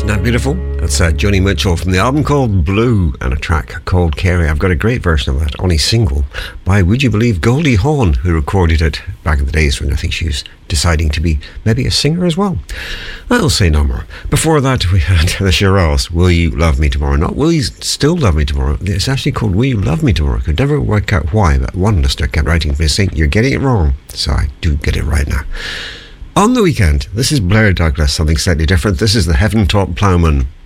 Isn't that beautiful? That's Joni Mitchell from the album called Blue and a track called Carey. I've got a great version of that on a single by, would you believe, Goldie Hawn, who recorded it back in the days when I think she was deciding to be maybe a singer as well. I'll say no more. Before that, we had the Shirelles, Will You Love Me Tomorrow? Not Will You Still Love Me Tomorrow? It's actually called Will You Love Me Tomorrow? I could never work out why, but one listener kept writing to me saying, you're getting it wrong. So I do get it right now. On the Weekend, this is Blair Douglas, something slightly different. This is the Heaven Taught Plowman.